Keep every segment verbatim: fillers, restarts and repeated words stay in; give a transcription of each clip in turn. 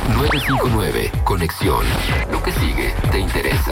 nueve cinco nueve, Conexión. Lo que sigue te interesa.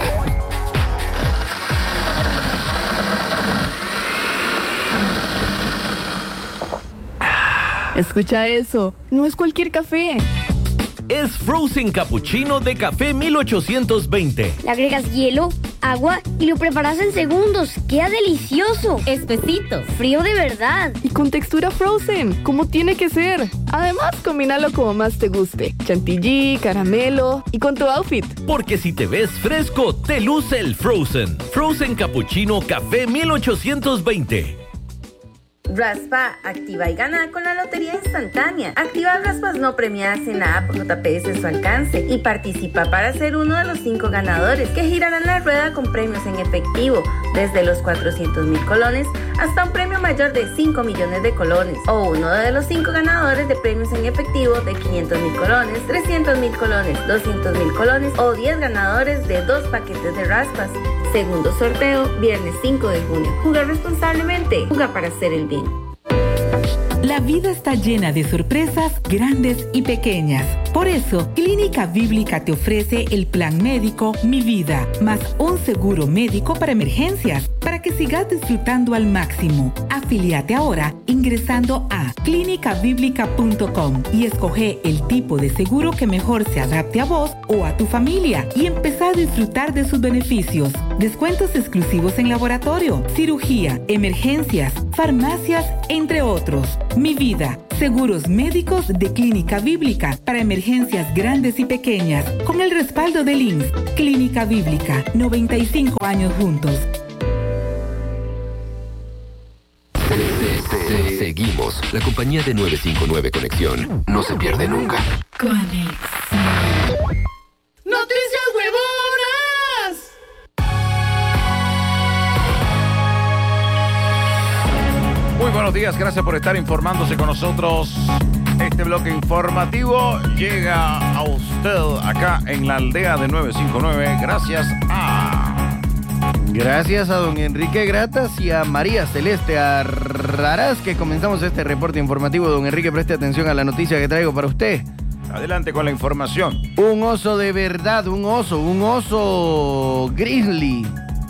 Escucha eso, no es cualquier café. Es Frozen Cappuccino de Café mil ochocientos veinte. Le agregas hielo, agua y lo preparas en segundos. ¡Queda delicioso! Espesito. Frío de verdad. Y con textura Frozen, como tiene que ser. Además, combínalo como más te guste. Chantilly, caramelo y con tu outfit. Porque si te ves fresco, te luce el Frozen. Frozen Cappuccino Café mil ochocientos veinte. Raspa, activa y gana con la Lotería Instantánea. Activa raspas no premiadas en la app J P S a su alcance y participa para ser uno de los cinco ganadores que girarán la rueda con premios en efectivo, desde los cuatrocientos mil colones hasta un premio mayor de cinco millones de colones, o uno de los cinco ganadores de premios en efectivo de quinientos mil colones, trescientos mil colones, doscientos mil colones o diez ganadores de dos paquetes de raspas. Segundo sorteo, viernes cinco de junio. Juega responsablemente. Juega para hacer el bien. La vida está llena de sorpresas grandes y pequeñas. Por eso, Clínica Bíblica te ofrece el plan médico Mi Vida, más un seguro médico para emergencias, para que sigas disfrutando al máximo. Afíliate ahora ingresando a clínica bíblica punto com y escoge el tipo de seguro que mejor se adapte a vos o a tu familia y empezá a disfrutar de sus beneficios. Descuentos exclusivos en laboratorio, cirugía, emergencias, farmacias, entre otros. Mi Vida, seguros médicos de Clínica Bíblica para emergencias grandes y pequeñas, con el respaldo del I M S S. Clínica Bíblica, noventa y cinco años juntos. Seguimos. La compañía de nueve cinco nueve Conexión no se pierde nunca. Conexión. ¡Noticias huevonas! Muy buenos días, gracias por estar informándose con nosotros. Este bloque informativo llega a usted acá en la aldea de nueve cinco nueve gracias a... Gracias a don Enrique Gratas y a María Celeste Arraraz, que comenzamos este reporte informativo. Don Enrique, preste atención a la noticia que traigo para usted. Adelante con la información. Un oso de verdad, un oso, un oso grizzly,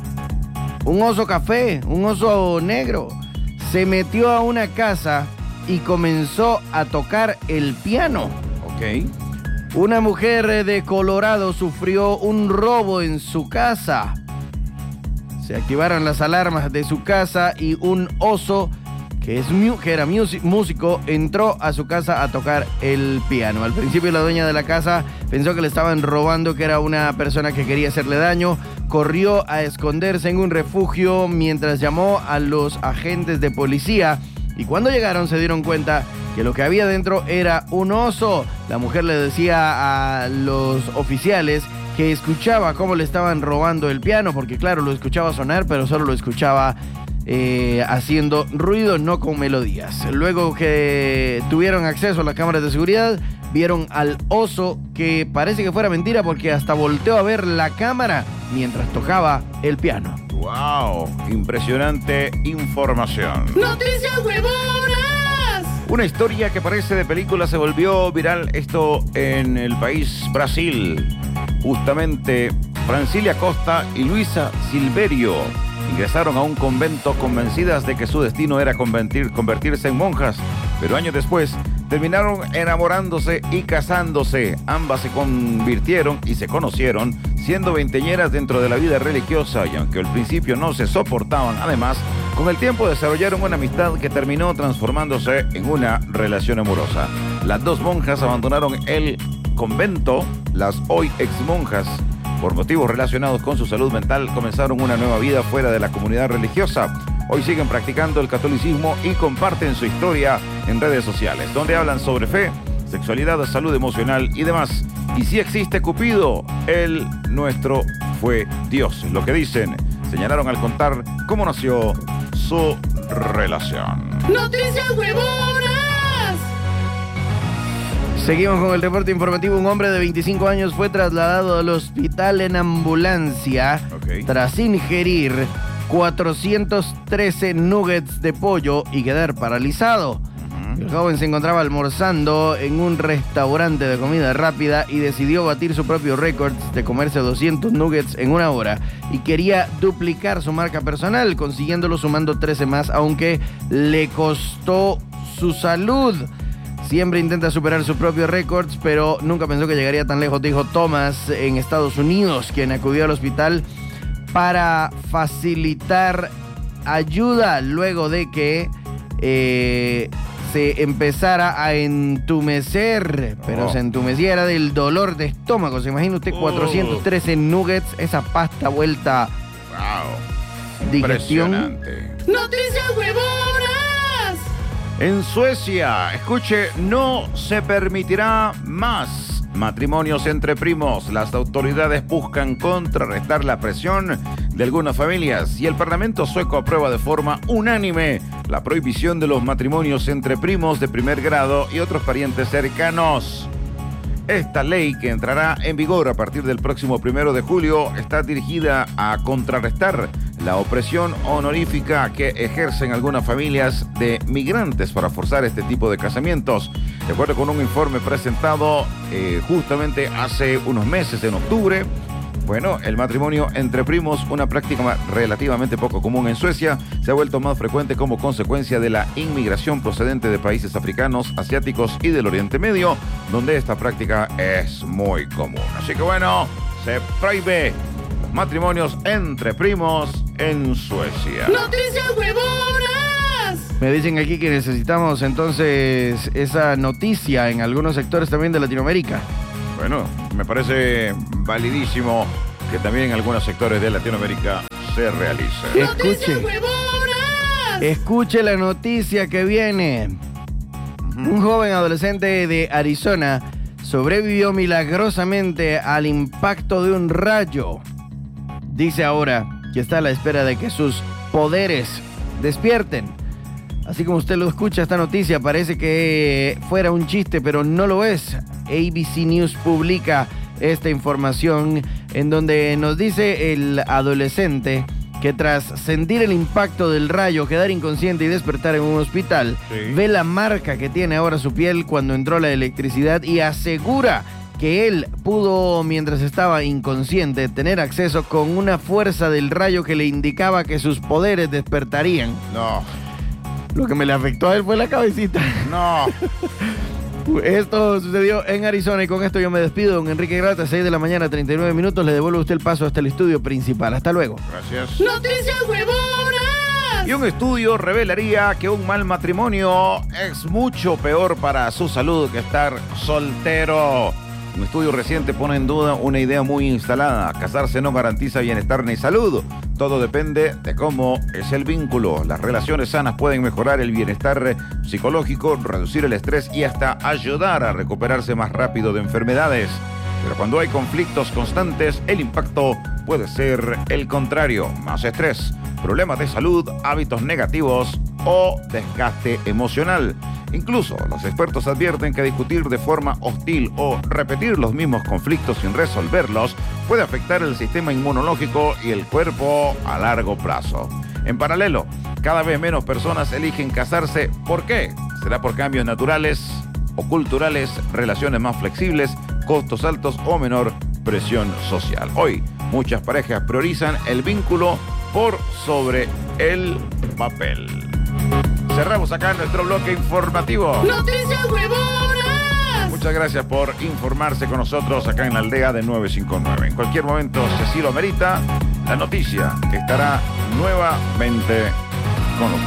un oso café, un oso negro, se metió a una casa y comenzó a tocar el piano. Ok. Una mujer de Colorado sufrió un robo en su casa. Se activaron las alarmas de su casa y un oso que, es, que era músico entró a su casa a tocar el piano. Al principio la dueña de la casa pensó que le estaban robando, que era una persona que quería hacerle daño. Corrió a esconderse en un refugio mientras llamó a los agentes de policía. Y cuando llegaron se dieron cuenta que lo que había dentro era un oso. La mujer le decía a los oficiales que escuchaba cómo le estaban robando el piano, porque claro, lo escuchaba sonar, pero solo lo escuchaba eh, haciendo ruido, no con melodías. Luego que tuvieron acceso a las cámaras de seguridad, vieron al oso, que parece que fuera mentira porque hasta volteó a ver la cámara mientras tocaba el piano. ¡Wow! Impresionante información. ¡Noticias huevonas! Una historia que parece de película se volvió viral, esto en el país Brasil. Justamente, Francilia Costa y Luisa Silverio ingresaron a un convento convencidas de que su destino era convertir, convertirse en monjas, pero años después terminaron enamorándose y casándose. Ambas se convirtieron y se conocieron siendo veinteañeras dentro de la vida religiosa, y aunque al principio no se soportaban, además, con el tiempo desarrollaron una amistad que terminó transformándose en una relación amorosa. Las dos monjas abandonaron el convento. Las hoy ex monjas, por motivos relacionados con su salud mental, comenzaron una nueva vida fuera de la comunidad religiosa. Hoy siguen practicando el catolicismo y comparten su historia en redes sociales, donde hablan sobre fe, sexualidad, salud emocional y demás. Y si existe Cupido, el nuestro fue Dios. Lo que dicen, señalaron al contar cómo nació su relación. ¡Noticias huevonas! Seguimos con el reporte informativo. Un hombre de veinticinco años fue trasladado al hospital en ambulancia okay. tras ingerir cuatrocientos trece nuggets de pollo y quedar paralizado. Uh-huh. El joven se encontraba almorzando en un restaurante de comida rápida y decidió batir su propio récord de comerse doscientos nuggets en una hora y quería duplicar su marca personal, consiguiéndolo sumando trece más, aunque le costó su salud. Siempre intenta superar sus propios récords, pero nunca pensó que llegaría tan lejos, dijo Thomas en Estados Unidos, quien acudió al hospital para facilitar ayuda luego de que eh, se empezara a entumecer, pero oh. se entumeciera del dolor de estómago. ¿Se imagina usted cuatrocientos trece nuggets, esa pasta vuelta? Wow. Digestión. Impresionante. ¡Noticias huevonas! En Suecia, escuche, no se permitirá más matrimonios entre primos. Las autoridades buscan contrarrestar la presión de algunas familias y el Parlamento sueco aprueba de forma unánime la prohibición de los matrimonios entre primos de primer grado y otros parientes cercanos. Esta ley, que entrará en vigor a partir del próximo primero de julio, está dirigida a contrarrestar la opresión honorífica que ejercen algunas familias de migrantes para forzar este tipo de casamientos. De acuerdo con un informe presentado eh, justamente hace unos meses, en octubre, bueno, el matrimonio entre primos, una práctica relativamente poco común en Suecia, se ha vuelto más frecuente como consecuencia de la inmigración procedente de países africanos, asiáticos y del Oriente Medio, donde esta práctica es muy común. Así que bueno, se prohíbe los matrimonios entre primos en Suecia. ¡Noticias huevonas! Me dicen aquí que necesitamos entonces esa noticia en algunos sectores también de Latinoamérica. Bueno, me parece validísimo que también en algunos sectores de Latinoamérica se realice. Escuche, escuche la noticia que viene. Uh-huh. Un joven adolescente de Arizona sobrevivió milagrosamente al impacto de un rayo. Dice ahora que está a la espera de que sus poderes despierten. Así como usted lo escucha, esta noticia parece que fuera un chiste, pero no lo es. A B C News publica esta información en donde nos dice el adolescente que tras sentir el impacto del rayo, quedar inconsciente y despertar en un hospital, sí. ve la marca que tiene ahora su piel cuando entró la electricidad y asegura que él pudo, mientras estaba inconsciente, tener acceso con una fuerza del rayo que le indicaba que sus poderes despertarían. No. Lo que me le afectó a él fue la cabecita. No. Esto sucedió en Arizona y con esto yo me despido. Don Enrique Grata, seis de la mañana, treinta y nueve minutos. Le devuelvo a usted el paso hasta el estudio principal. Hasta luego. Gracias. ¡Noticias huevonas! Y un estudio revelaría que un mal matrimonio es mucho peor para su salud que estar soltero. Un estudio reciente pone en duda una idea muy instalada. Casarse no garantiza bienestar ni salud. Todo depende de cómo es el vínculo. Las relaciones sanas pueden mejorar el bienestar psicológico, reducir el estrés y hasta ayudar a recuperarse más rápido de enfermedades. Pero cuando hay conflictos constantes, el impacto puede ser el contrario. Más estrés, problemas de salud, hábitos negativos o desgaste emocional. Incluso los expertos advierten que discutir de forma hostil o repetir los mismos conflictos sin resolverlos puede afectar el sistema inmunológico y el cuerpo a largo plazo. En paralelo, cada vez menos personas eligen casarse. ¿Por qué? ¿Será por cambios naturales o culturales, relaciones más flexibles, costos altos o menor presión social? Hoy, muchas parejas priorizan el vínculo por sobre el papel. Cerramos acá nuestro bloque informativo. ¡Noticias huevonas! Muchas gracias por informarse con nosotros acá en la aldea de nueve cinco nueve. En cualquier momento, si así lo amerita, la noticia estará nuevamente con nosotros.